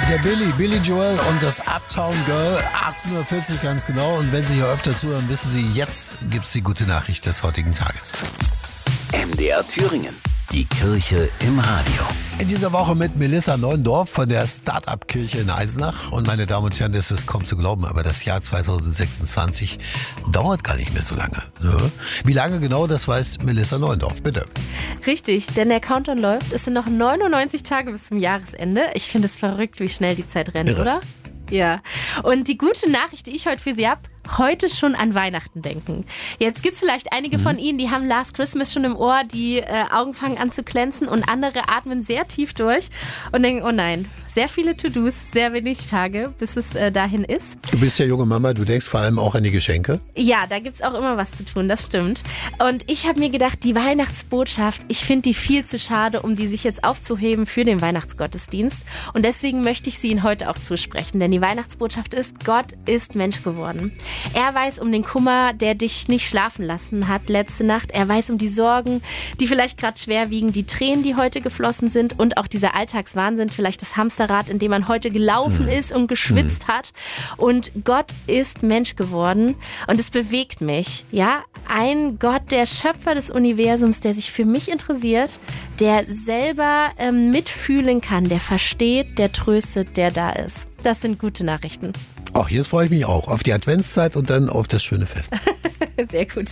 Der Billy Joel und das Uptown Girl, 18:40 Uhr ganz genau. Und wenn Sie hier öfter zuhören, wissen Sie, jetzt gibt's die gute Nachricht des heutigen Tages. MDR Thüringen. Die Kirche im Radio. In dieser Woche mit Melissa Neuendorf von der Start-up-Kirche in Eisenach. Und meine Damen und Herren, es ist kaum zu glauben, aber das Jahr 2026 dauert gar nicht mehr so lange. Ja. Wie lange genau, das weiß Melissa Neuendorf, bitte. Richtig, denn der Countdown läuft. Es sind noch 99 Tage bis zum Jahresende. Ich finde es verrückt, wie schnell die Zeit rennt, Irre. oder? Ja. Und die gute Nachricht, die ich heute für Sie habe: heute schon an Weihnachten denken. Jetzt gibt es vielleicht einige von Ihnen, die haben Last Christmas schon im Ohr, die Augen fangen an zu glänzen und andere atmen sehr tief durch und denken, oh nein, sehr viele To-Dos, sehr wenig Tage, bis es dahin ist. Du bist ja junge Mama, du denkst vor allem auch an die Geschenke. Ja, da gibt es auch immer was zu tun, das stimmt. Und ich habe mir gedacht, die Weihnachtsbotschaft, ich finde die viel zu schade, um die sich jetzt aufzuheben für den Weihnachtsgottesdienst. Und deswegen möchte ich sie Ihnen heute auch zusprechen, denn die Weihnachtsbotschaft ist: Gott ist Mensch geworden. Er weiß um den Kummer, der dich nicht schlafen lassen hat letzte Nacht. Er weiß um die Sorgen, die vielleicht gerade schwer wiegen, die Tränen, die heute geflossen sind und auch dieser Alltagswahnsinn, vielleicht das Hamsterrad, in dem man heute gelaufen ist und geschwitzt hat. Und Gott ist Mensch geworden und es bewegt mich. Ja, ein Gott, der Schöpfer des Universums, der sich für mich interessiert, der selber mitfühlen kann, der versteht, der tröstet, der da ist. Das sind gute Nachrichten. Ach, jetzt freue ich mich auch auf die Adventszeit und dann auf das schöne Fest. Sehr gut.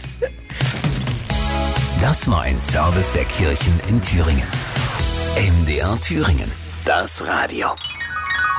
Das war ein Service der Kirchen in Thüringen. MDR Thüringen. Das Radio.